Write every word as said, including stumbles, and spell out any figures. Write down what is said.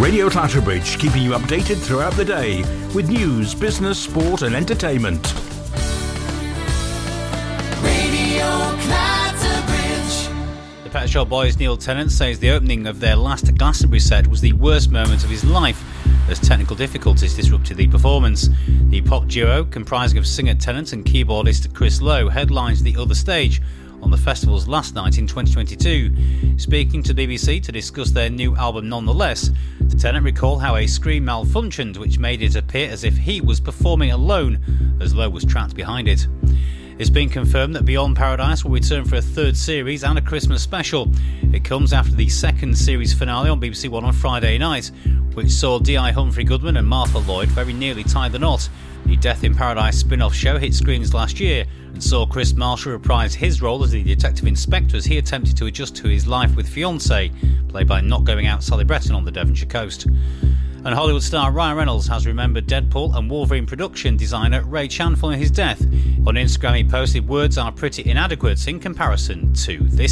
Radio Clatterbridge, keeping you updated throughout the day with news, business, sport and entertainment. Radio Clatterbridge. The Pet Shop Boys' Neil Tennant says the opening of their last Glastonbury set was the worst moment of his life, as technical difficulties disrupted the performance. The pop duo, comprising of singer Tennant and keyboardist Chris Lowe, headlines the other stage on the festival's last night in twenty twenty-two. Speaking to B B C to discuss their new album Nonetheless, Tennant recalled how a screen malfunctioned, which made it appear as if he was performing alone, as Lowe was trapped behind it. It's been confirmed that Beyond Paradise will return for a third series and a Christmas special. It comes after the second series finale on B B C One on Friday night, which saw D I Humphrey Goodman and Martha Lloyd very nearly tie the knot. The Death in Paradise spin-off show hit screens last year and saw Chris Marshall reprise his role as the detective inspector as he attempted to adjust to his life with fiancée, played by Not Going Out Sally Breton on the Devonshire coast. And Hollywood star Ryan Reynolds has remembered Deadpool and Wolverine production designer Ray Chan following his death. On Instagram he posted, "Words are pretty inadequate in comparison to this."